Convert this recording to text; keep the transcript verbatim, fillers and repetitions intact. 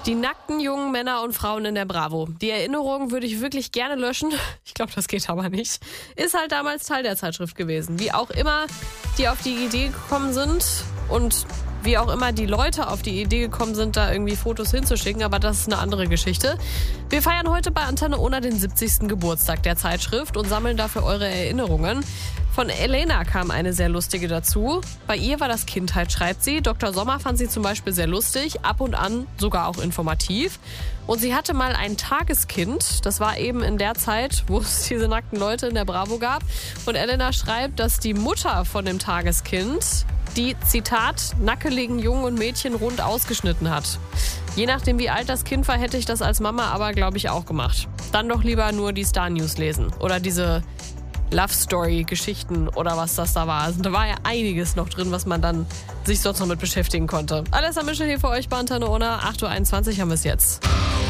Die nackten jungen Männer und Frauen in der Bravo. Die Erinnerung würde ich wirklich gerne löschen. Ich glaube, das geht aber nicht. Ist halt damals Teil der Zeitschrift gewesen. Wie auch immer die auf die Idee gekommen sind und wie auch immer die Leute auf die Idee gekommen sind, da irgendwie Fotos hinzuschicken, aber das ist eine andere Geschichte. Wir feiern heute bei Antenne Unna den siebzigsten Geburtstag der Zeitschrift und sammeln dafür eure Erinnerungen. Von Elena kam eine sehr lustige dazu. Bei ihr war das Kindheit, schreibt sie. Doktor Sommer fand sie zum Beispiel sehr lustig, ab und an sogar auch informativ. Und sie hatte mal ein Tageskind. Das war eben in der Zeit, wo es diese nackten Leute in der Bravo gab. Und Elena schreibt, dass die Mutter von dem Tageskind die, Zitat, nackeligen Jungen und Mädchen rund ausgeschnitten hat. Je nachdem, wie alt das Kind war, hätte ich das als Mama aber, glaube ich, auch gemacht. Dann doch lieber nur die Star-News lesen. Oder diese Love-Story-Geschichten oder was das da war. Also da war ja einiges noch drin, was man dann sich sonst noch mit beschäftigen konnte. Alessa Mischel hier für euch bei Antenne Unna. acht Uhr einundzwanzig haben wir es jetzt.